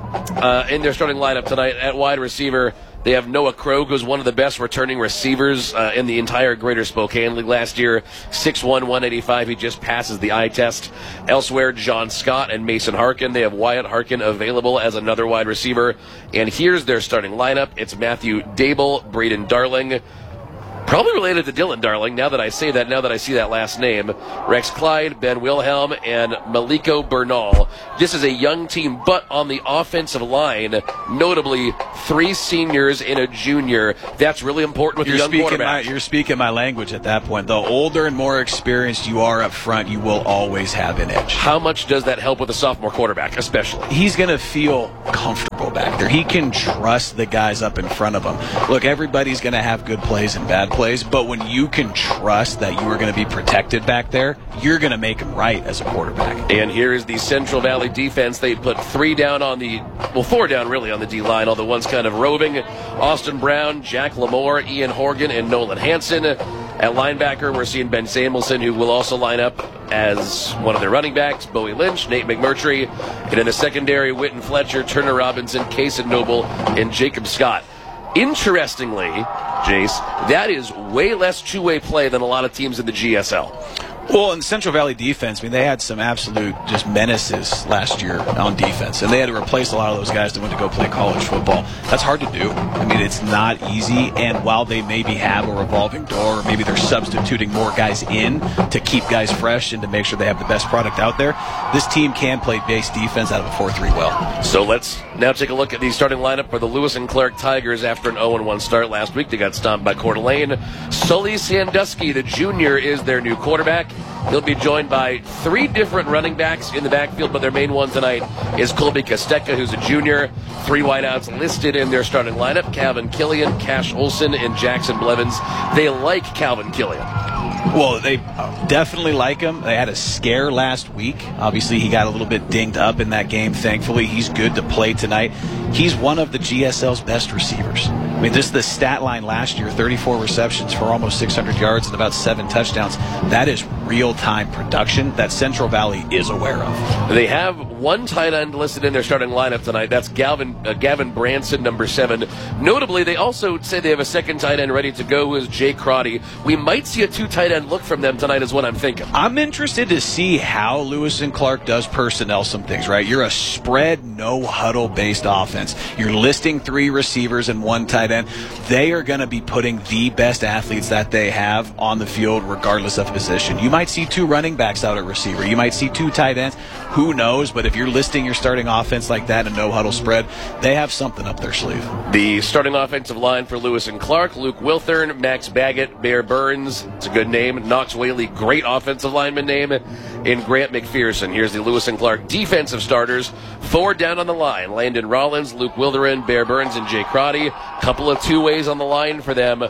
uh, in their starting lineup tonight at wide receiver, they have Noah Krog, who's one of the best returning receivers uh, in the entire Greater Spokane League last year. six one, one eighty-five. He just passes the eye test. Elsewhere, John Scott and Mason Harkin. They have Wyatt Harkin available as another wide receiver. And here's their starting lineup. It's Matthew Dable, Braden Darling, probably related to Dylan Darling, now that I say that, now that I see that last name. Rex Clyde, Ben Wilhelm, and Maliko Bernal. This is a young team, but on the offensive line, notably three seniors and a junior. That's really important with you're the young speaking quarterback. My, you're speaking my language at that point. The older and more experienced you are up front, you will always have an edge. How much does that help with a sophomore quarterback, especially? He's going to feel comfortable back there. He can trust the guys up in front of him. Look, everybody's going to have good plays and bad plays, but when you can trust that you are going to be protected back there, you're going to make them right as a quarterback. And here is the Central Valley defense. They put three down on the, well, four down really on the D-line, although one's kind of roving. Austin Brown, Jack Lamore, Ian Horgan, and Nolan Hansen. At linebacker, we're seeing Ben Samuelson, who will also line up as one of their running backs, Bowie Lynch, Nate McMurtry. And in the secondary, Witten Fletcher, Turner Robinson, Kaysen Noble, and Jacob Scott. Interestingly, Jace, that is way less two-way play than a lot of teams in the G S L. Well, in Central Valley defense, I mean, they had some absolute just menaces last year on defense, and they had to replace a lot of those guys that went to go play college football. That's hard to do. I mean, it's not easy, and while they maybe have a revolving door, or maybe they're substituting more guys in to keep guys fresh and to make sure they have the best product out there, this team can play base defense out of a four three well. So let's now take a look at the starting lineup for the Lewis and Clark Tigers after an oh and one start last week. They got stomped by Coeur d'Alene. Sully Sandusky, the junior, is their new quarterback. He'll be joined by three different running backs in the backfield, but their main one tonight is Colby Kostecka, who's a junior. Three wideouts listed in their starting lineup: Calvin Killian, Cash Olson, and Jackson Blevins. They like Calvin Killian. Well, they definitely like him. They had a scare last week. Obviously, he got a little bit dinged up in that game. Thankfully, he's good to play tonight. He's one of the G S L's best receivers. I mean, just the stat line last year, thirty-four receptions for almost six hundred yards and about seven touchdowns. That is real-time production that Central Valley is aware of. They have one tight end listed in their starting lineup tonight. That's Galvin, uh, Gavin Branson, number seven. Notably, they also say they have a second tight end ready to go, who is Jay Crotty. We might see a two tight end look from them tonight is what I'm thinking. I'm interested to see how Lewis and Clark does personnel some things, right? You're a spread, no-huddle-based offense. You're listing three receivers and one tight end. They are going to be putting the best athletes that they have on the field regardless of position. You might see two running backs out at receiver. You might see two tight ends. Who knows? But if you're listing your starting offense like that in a no-huddle spread, they have something up their sleeve. The starting offensive line for Lewis and Clark: Luke Wilthern, Max Baggett, Bear Burns, it's a good name, Knox Whaley, great offensive lineman name, and Grant McPherson. Here's the Lewis and Clark defensive starters. Four down on the line: Landon Rollins, Luke Wiltherin, Bear Burns, and Jay Crotty. Couple of two ways on the line for them.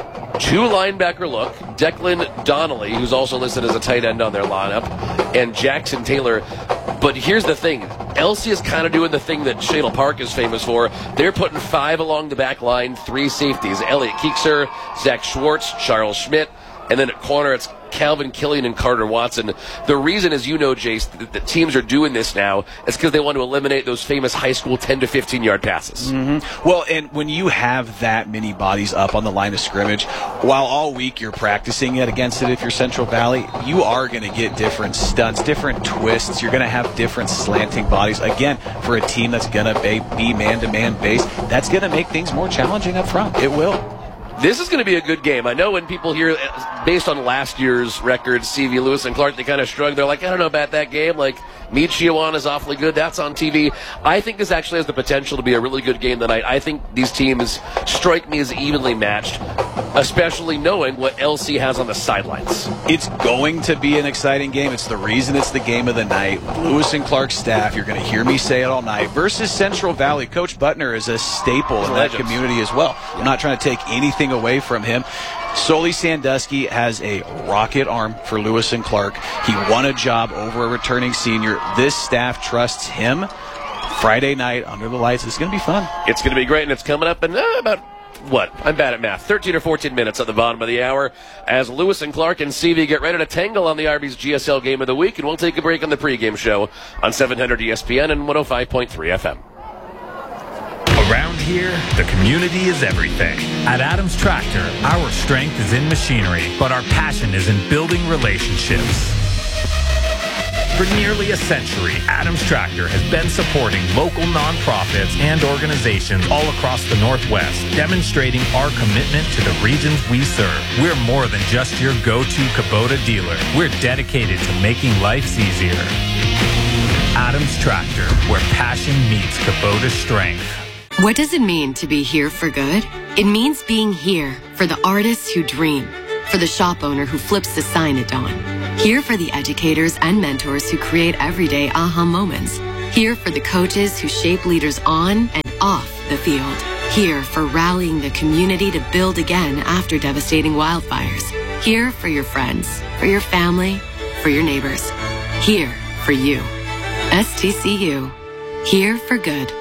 Two linebacker look: Declan Donnelly, who's also listed as a tight end on their lineup, and Jackson Taylor. But here's the thing. L C is kind of doing the thing that Shadle Park is famous for. They're putting five along the back line, three safeties: Elliot Kiekser, Zach Schwartz, Charles Schmidt, and then at corner it's Calvin Killian and Carter Watson. The reason, as you know, Jace, that the teams are doing this now is because they want to eliminate those famous high school ten to fifteen yard passes. Mm-hmm. Well, and when you have that many bodies up on the line of scrimmage, while all week you're practicing it against it, if you're Central Valley, you are going to get different stunts, different twists. You're going to have different slanting bodies. Again, for a team that's going to be man-to-man based, that's going to make things more challenging up front. It will. This is going to be a good game. I know when people hear, based on last year's records, C V Lewis and Clark, they kind of shrug. They're like, I don't know about that game. Like, Mead Chiawan is awfully good. That's on T V. I think this actually has the potential to be a really good game tonight. I think these teams strike me as evenly matched. especially knowing what L C has on the sidelines. It's going to be an exciting game. It's the reason it's the game of the night. Lewis and Clark's staff, you're going to hear me say it all night, versus Central Valley. Coach Butner is a staple in that community as well. I'm not trying to take anything away from him. Sully Sandusky has a rocket arm for Lewis and Clark. He won a job over a returning senior. This staff trusts him. Friday night under the lights. It's going to be fun. It's going to be great, and it's coming up in uh, about, what? I'm bad at math. thirteen or fourteen minutes at the bottom of the hour as Lewis and Clark and C V get ready to tangle on the Arby's G S L Game of the Week, and we'll take a break on the pregame show on seven hundred E S P N and one oh five point three F M. Around here, the community is everything. At Adams Tractor, our strength is in machinery, but our passion is in building relationships. For nearly a century, Adams Tractor has been supporting local nonprofits and organizations all across the Northwest, demonstrating our commitment to the regions we serve. We're more than just your go-to Kubota dealer. We're dedicated to making life easier. Adams Tractor, where passion meets Kubota strength. What does it mean to be here for good? It means being here for the artists who dream, for the shop owner who flips the sign at dawn, here for the educators and mentors who create everyday aha moments, here for the coaches who shape leaders on and off the field, here for rallying the community to build again after devastating wildfires, here for your friends, for your family, for your neighbors, here for you. S T C U, here for good.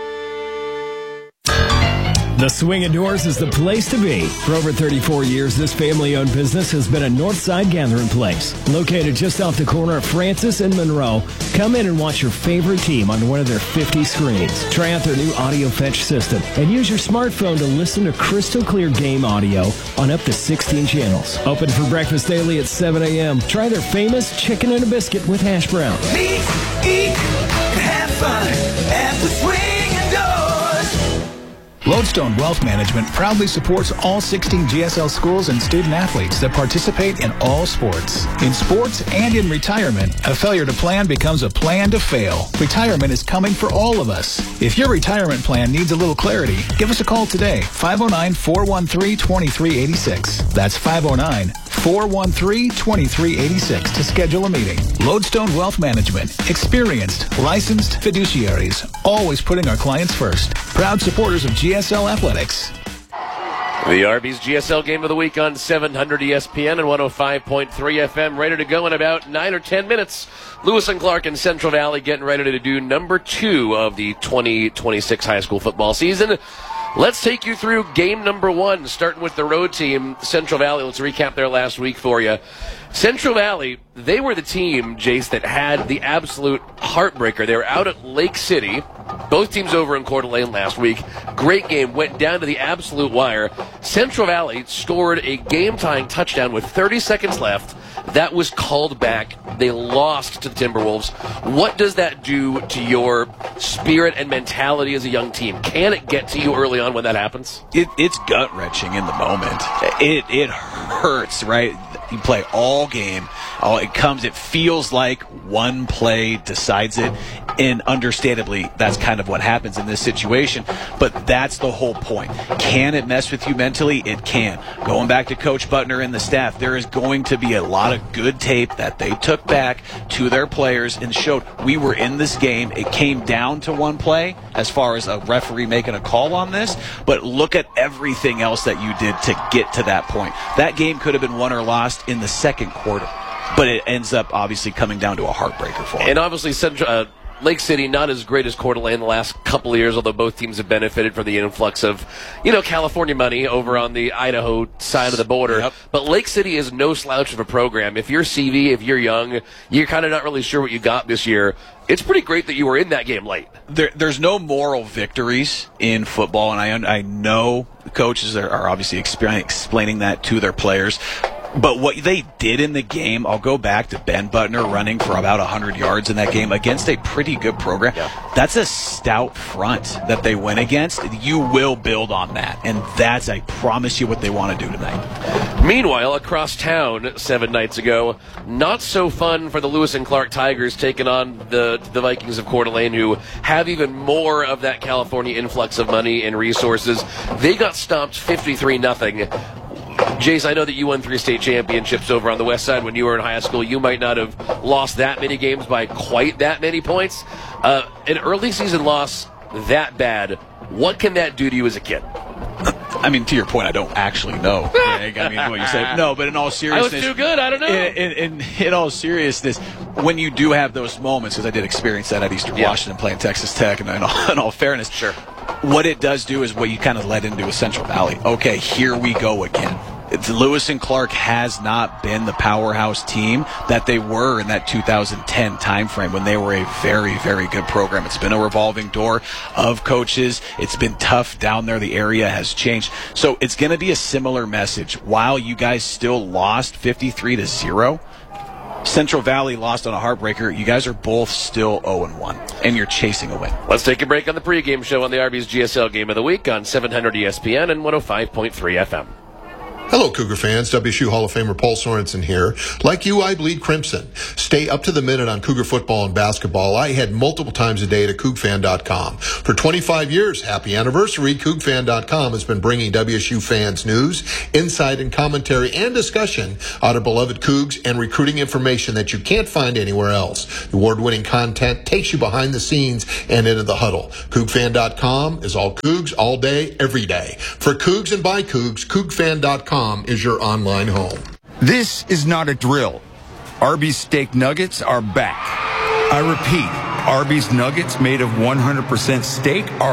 The Swingin' Doors is the place to be. For over thirty-four years, this family-owned business has been a Northside gathering place. Located just off the corner of Francis and Monroe, come in and watch your favorite team on one of their fifty screens. Try out their new audio fetch system and use your smartphone to listen to crystal clear game audio on up to sixteen channels. Open for breakfast daily at seven a.m. Try their famous chicken and a biscuit with hash browns. Meet, eat, and have fun at the Swingin' Doors. Lodestone Wealth Management proudly supports all sixteen G S L schools and student athletes that participate in all sports. In sports and in retirement, a failure to plan becomes a plan to fail. Retirement is coming for all of us. If your retirement plan needs a little clarity, give us a call today, five oh nine, four one three, two three eight six. That's five oh nine, four one three, two three eight six to schedule a meeting. Lodestone Wealth Management, experienced, licensed fiduciaries, always putting our clients first. Proud supporters of G S L Athletics. The Arby's G S L Game of the Week on seven hundred E S P N and one oh five point three F M. Ready to go in about nine or ten minutes. Lewis and Clark in Central Valley getting ready to do number two of the twenty twenty-six high school football season. Let's take you through game number one, starting with the road team, Central Valley. Let's recap their last week for you. Central Valley, they were the team, Jace, that had the absolute heartbreaker. They were out at Lake City. Both teams over in Coeur d'Alene last week. Great game. Went down to the absolute wire. Central Valley scored a game-tying touchdown with thirty seconds left. That was called back. They lost to the Timberwolves. What does that do to your spirit and mentality as a young team? Can it get to you early on when that happens? It, it's gut-wrenching in the moment. It, it hurts, right? You play all game. Oh, it comes, it feels like one play decides it. And understandably, that's kind of what happens in this situation. But that's the whole point. Can it mess with you mentally? It can. Going back to Coach Butner and the staff, there is going to be a lot of good tape that they took back to their players and showed we were in this game. It came down to one play as far as a referee making a call on this. But look at everything else that you did to get to that point. That game could have been won or lost in the second quarter. But it ends up obviously coming down to a heartbreaker for them. And obviously, Central, uh, Lake City, not as great as Coeur d'Alene the last couple of years, although both teams have benefited from the influx of, you know, California money over on the Idaho side of the border. Yep. But Lake City is no slouch of a program. If you're C V, if you're young, you're kind of not really sure what you got this year. It's pretty great that you were in that game late. There, there's no moral victories in football, and I, I know the coaches are, are obviously explaining that to their players. But what they did in the game, I'll go back to Ben Butner running for about one hundred yards in that game against a pretty good program. Yeah. That's a stout front that they went against. You will build on that, and that's, I promise you, what they want to do tonight. Meanwhile, across town seven nights ago, not so fun for the Lewis and Clark Tigers taking on the, the Vikings of Coeur d'Alene, who have even more of that California influx of money and resources. They got stomped fifty-three nothing. Jace, I know that you won three state championships over on the west side when you were in high school. You might not have lost that many games by quite that many points. Uh, an early season loss that bad, what can that do to you as a kid? I mean, to your point, I don't actually know, Greg. I mean, what you said. No, but in all seriousness. I was too good. I don't know. In, in, in, in all seriousness, when you do have those moments, because I did experience that at Eastern yeah. Washington playing Texas Tech, and in all, in all fairness, sure. what it does do is what you kind of led into with Central Valley. Okay, here we go again. It's, Lewis and Clark has not been the powerhouse team that they were in that two thousand ten timeframe when they were a very, very good program. It's been a revolving door of coaches. It's been tough down there. The area has changed. So it's going to be a similar message. While you guys still lost fifty-three to zero, Central Valley lost on a heartbreaker. You guys are both still oh and one, and you're chasing a win. Let's take a break on the pregame show on the Arby's G S L Game of the Week on seven hundred E S P N and one oh five point three F M. Hello, Cougar fans. W S U Hall of Famer Paul Sorensen here. Like you, I bleed crimson. Stay up to the minute on Cougar football and basketball. I head multiple times a day to Coug Fan dot com. For twenty-five years, happy anniversary, Coug Fan dot com has been bringing W S U fans news, insight, and commentary and discussion out of beloved Cougs and recruiting information that you can't find anywhere else. The award-winning content takes you behind the scenes and into the huddle. Coug Fan dot com is all Cougs, all day, every day. For Cougs and by Cougs, Coug Fan dot com is your online home. This is not a drill. Arby's steak nuggets are back. I repeat, Arby's nuggets made of one hundred percent steak are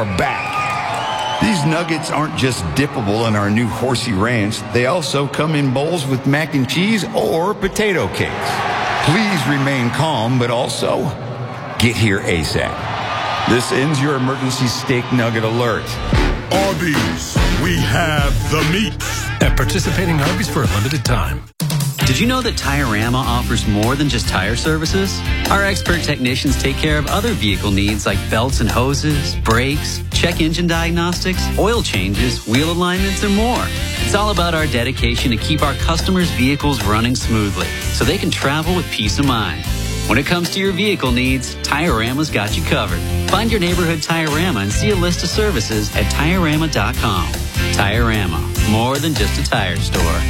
back. These nuggets aren't just dippable in our new Horsey Ranch. They also come in bowls with mac and cheese or potato cakes. Please remain calm, but also get here ASAP. This ends your emergency steak nugget alert. Arby's, we have the meat. At participating Arby's for a limited time. Did you know that Tire-Rama offers more than just tire services? Our expert technicians take care of other vehicle needs like belts and hoses, brakes, check engine diagnostics, oil changes, wheel alignments, and more. It's all about our dedication to keep our customers' vehicles running smoothly so they can travel with peace of mind. When it comes to your vehicle needs, Tire-Rama's got you covered. Find your neighborhood Tire-Rama and see a list of services at Tire Rama dot com. Tire-Rama, more than just a tire store.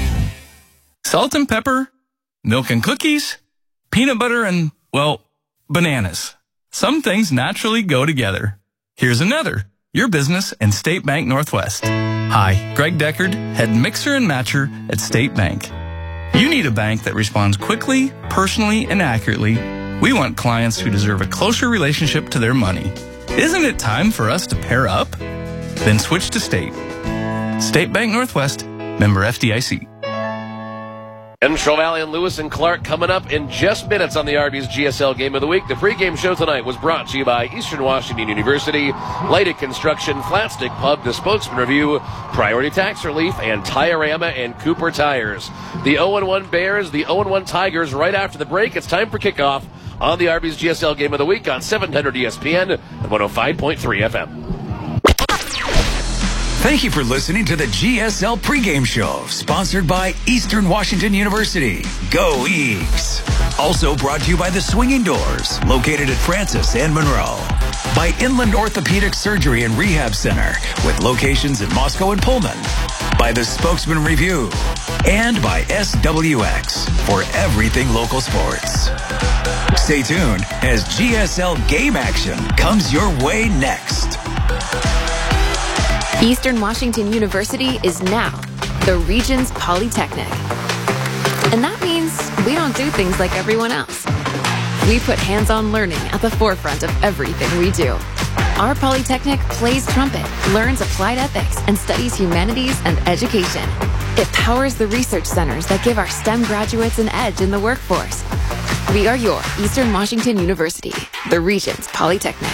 Salt and pepper, milk and cookies, peanut butter and, well, bananas. Some things naturally go together. Here's another. Your business and State Bank Northwest. Hi, Greg Deckard, head mixer and matcher at State Bank. You need a bank that responds quickly, personally, and accurately. We want clients who deserve a closer relationship to their money. Isn't it time for us to pair up? Then switch to State. State Bank Northwest, member F D I C. Central Valley and Lewis and Clark coming up in just minutes on the Arby's G S L Game of the Week. The pregame show tonight was brought to you by Eastern Washington University, Lighted Construction, Flat Stick Pub, The Spokesman Review, Priority Tax Relief, and Tire-Rama and Cooper Tires. The oh and one Bears, the oh and one Tigers right after the break. It's time for kickoff on the Arby's G S L Game of the Week on seven hundred E S P N and one oh five point three F M. Thank you for listening to the G S L pregame show, sponsored by Eastern Washington University. Go Eags! Also brought to you by the Swinging Doors, located at Francis and Monroe. By Inland Orthopedic Surgery and Rehab Center, with locations in Moscow and Pullman. By the Spokesman Review. And by S W X, for everything local sports. Stay tuned as G S L game action comes your way next. Eastern Washington University is now the region's polytechnic. And that means we don't do things like everyone else. We put hands-on learning at the forefront of everything we do. Our polytechnic plays trumpet, learns applied ethics, and studies humanities and education. It powers the research centers that give our STEM graduates an edge in the workforce. We are your Eastern Washington University, the region's polytechnic.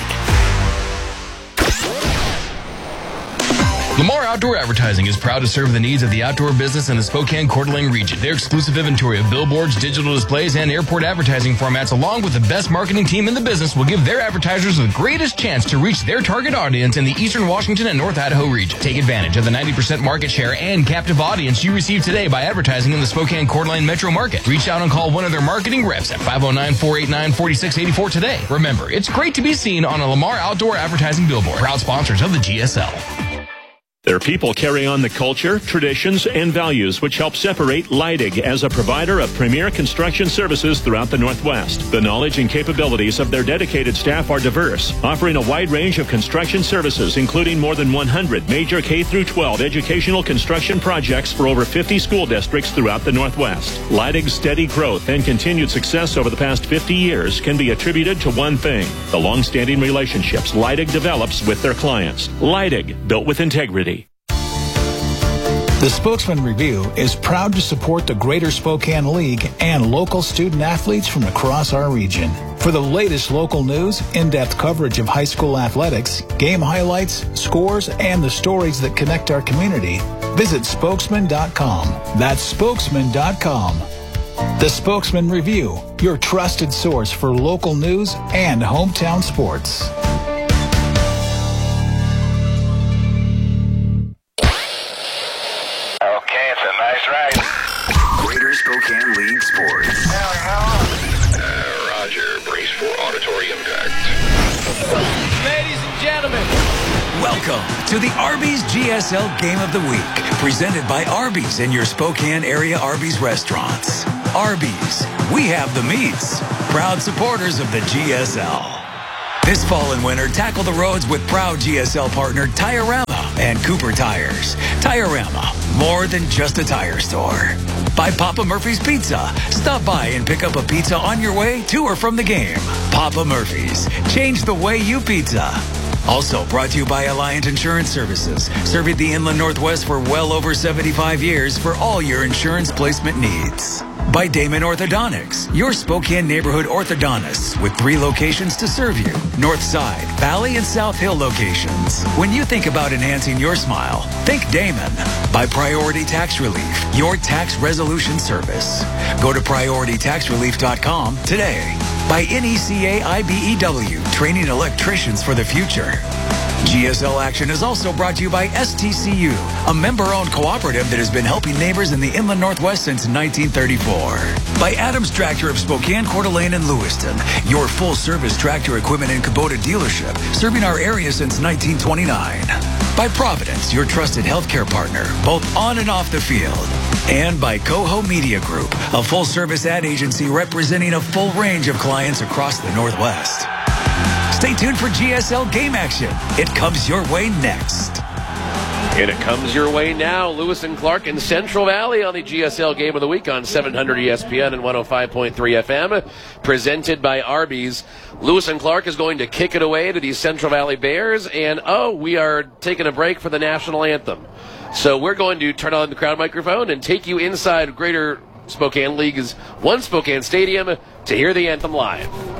Lamar Outdoor Advertising is proud to serve the needs of the outdoor business in the Spokane-Coeur d'Alene region. Their exclusive inventory of billboards, digital displays, and airport advertising formats, along with the best marketing team in the business, will give their advertisers the greatest chance to reach their target audience in the Eastern Washington and North Idaho region. Take advantage of the ninety percent market share and captive audience you receive today by advertising in the Spokane-Coeur d'Alene metro market. Reach out and call one of their marketing reps at five oh nine, four eight nine, four six eight four today. Remember, it's great to be seen on a Lamar Outdoor Advertising billboard. Proud sponsors of the G S L. Their people carry on the culture, traditions, and values which help separate Leidig as a provider of premier construction services throughout the Northwest. The knowledge and capabilities of their dedicated staff are diverse, offering a wide range of construction services, including more than one hundred major K through twelve educational construction projects for over fifty school districts throughout the Northwest. Leidig's steady growth and continued success over the past fifty years can be attributed to one thing: the long-standing relationships Leidig develops with their clients. Leidig, built with integrity. The Spokesman Review is proud to support the Greater Spokane League and local student athletes from across our region. For the latest local news, in-depth coverage of high school athletics, game highlights, scores, and the stories that connect our community, visit spokesman dot com. That's spokesman dot com. The Spokesman Review, your trusted source for local news and hometown sports. Spokane League Sports. Uh, Roger, brace for auditory impact. Ladies and gentlemen, welcome to the Arby's G S L Game of the Week, presented by Arby's and your Spokane area Arby's restaurants. Arby's, we have the meats. Proud supporters of the G S L. This fall and winter, tackle the roads with proud G S L partner Tire-Rama and Cooper Tires. Tire-Rama, more than just a tire store. By Papa Murphy's Pizza. Stop by and pick up a pizza on your way to or from the game. Papa Murphy's. Change the way you pizza. Also brought to you by Alliant Insurance Services, serving the Inland Northwest for well over seventy-five years for all your insurance placement needs. By Damon Orthodontics, your Spokane neighborhood orthodontists with three locations to serve you. North Side, Valley, and South Hill locations. When you think about enhancing your smile, think Damon. By Priority Tax Relief, your tax resolution service. Go to priority tax relief dot com today. By N E C A I B E W, training electricians for the future. G S L Action is also brought to you by S T C U, a member-owned cooperative that has been helping neighbors in the Inland Northwest since nineteen thirty-four. By Adams Tractor of Spokane, Coeur d'Alene, and Lewiston, your full-service tractor equipment and Kubota dealership, serving our area since nineteen twenty-nine. By Providence, your trusted healthcare partner, both on and off the field. And by Coho Media Group, a full-service ad agency representing a full range of clients across the Northwest. Stay tuned for G S L game action. It comes your way next. And it comes your way now. Lewis and Clark in Central Valley on the G S L Game of the Week on seven hundred E S P N and one oh five point three F M. Presented by Arby's. Lewis and Clark is going to kick it away to the Central Valley Bears. And, oh, we are taking a break for the national anthem. So we're going to turn on the crowd microphone and take you inside Greater Spokane League's One Spokane Stadium to hear the anthem live.